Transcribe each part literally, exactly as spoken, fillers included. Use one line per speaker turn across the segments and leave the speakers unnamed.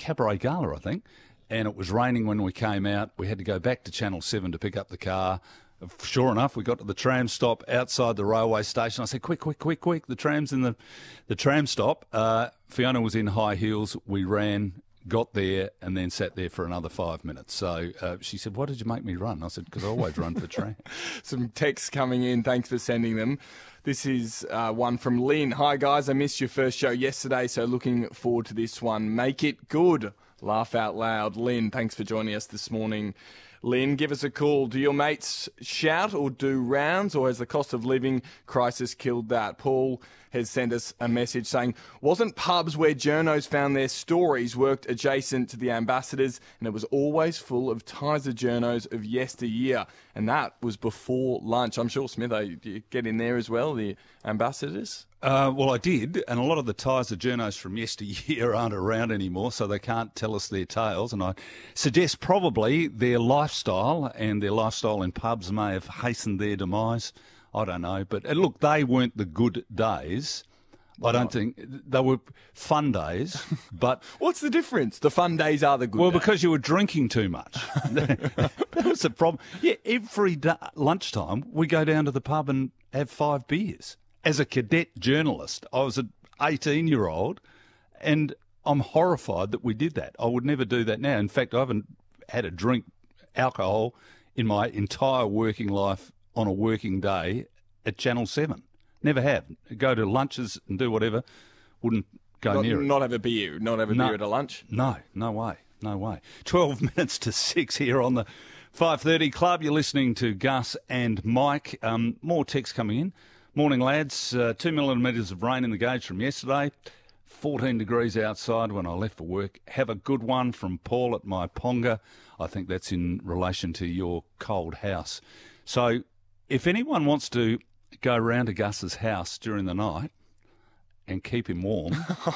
Cabaret Gala, I think, and it was raining when we came out. We had to go back to Channel seven to pick up the car. Sure enough, we got to the tram stop outside the railway station. I said, quick, quick, quick, quick, the tram's in the, the tram stop. Uh, Fiona was in high heels. We ran, got there, and then sat there for another five minutes. So uh, she said, why did you make me run? I said, because I always run for tram.
Some texts coming in. Thanks for sending them. This is uh, one from Lynn. Hi, guys. I missed your first show yesterday, so looking forward to this one. Make it good. Laugh out loud. Lynn, thanks for joining us this morning. Lynn, give us a call. Do your mates shout or do rounds, or has the cost of living crisis killed that? Paul has sent us a message saying, wasn't pubs where journos found their stories worked adjacent to the ambassadors, and it was always full of Tizer journos of yesteryear, and that was before lunch. I'm sure, Smitho, you get in there as well, the ambassadors?
Uh, well, I did, and a lot of the Tizer journos from yesteryear aren't around anymore, so they can't tell us their tales, and I suggest probably their lifestyle and their lifestyle in pubs may have hastened their demise. I don't know, but uh, look, they weren't the good days. I don't think they were fun days, but
what's the difference? The fun days are the good
well,
days.
because you were drinking too much. That was the problem. Yeah, every day, lunchtime we go down to the pub and have five beers. As a cadet journalist, I was an eighteen-year-old, and I'm horrified that we did that. I would never do that now. In fact, I haven't had a drink alcohol in my entire working life on a working day at Channel seven. Never have. Go to lunches and do whatever. Wouldn't go
not,
near it.
Not have a beer. Not have a
no,
beer at a lunch?
No, no way. No way. twelve minutes to six here on the five thirty Club. You're listening to Gus and Mike. Um, more texts coming in. Morning, lads. Uh, two millimetres of rain in the gauge from yesterday. fourteen degrees outside when I left for work. Have a good one from Paul at my Ponga. I think that's in relation to your cold house. So if anyone wants to go round to Gus's house during the night and keep him warm...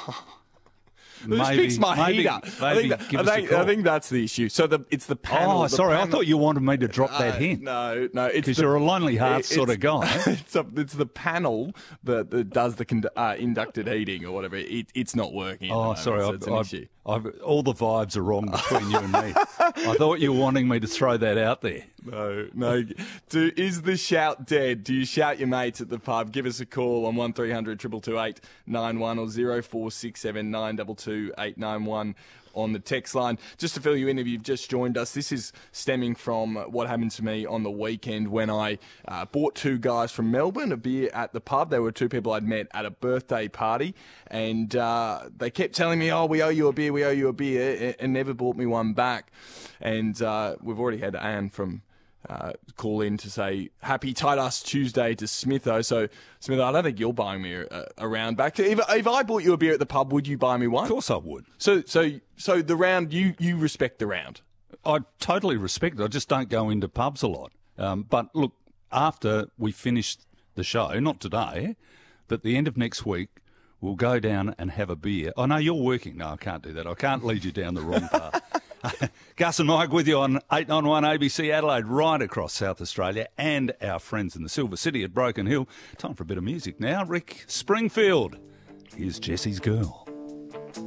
Just
maybe,
fix my
maybe,
heater.
Maybe
I, think that,
give
I,
us
think,
a call.
I think that's the issue. So the, it's the panel.
Oh,
the
sorry.
panel.
I thought you wanted me to drop that
uh,
hint.
No, no.
Because you're a lonely heart sort of guy.
It's, a, it's the panel that, that does the condu- uh, inducted heating or whatever. It, it's not working. At
Oh,
the moment,
sorry.
so
I've,
it's an
I've,
issue.
I've, all the vibes are wrong between you and me. I thought you were wanting me to throw that out there.
No, no. Do, is the shout dead? Do you shout your mates at the pub? Give us a call on one three hundred two two eight nine one or zero four six seven nine two two eight nine one on the text line. Just to fill you in, if you've just joined us, this is stemming from what happened to me on the weekend when I uh, bought two guys from Melbourne a beer at the pub. They were two people I'd met at a birthday party, and uh, they kept telling me, oh, we owe you a beer, we owe you a beer, and never bought me one back. And uh, we've already had Anne from Uh, call in to say happy Tight Ass Tuesday to Smitho. So, Smitho, I don't think you're buying me a, a round back. If, if I bought you a beer at the pub, would you buy me one?
Of course I would.
So, so, so the round, you, you respect the round?
I totally respect it. I just don't go into pubs a lot. Um, but look, after we finish the show, not today, but the end of next week, we'll go down and have a beer. I know you're working. No, I can't do that. I can't lead you down the wrong path. Gus and Mike with you on eight ninety-one A B C Adelaide, right across South Australia, and our friends in the Silver City at Broken Hill. Time for a bit of music now. Rick Springfield. Here's Jesse's Girl.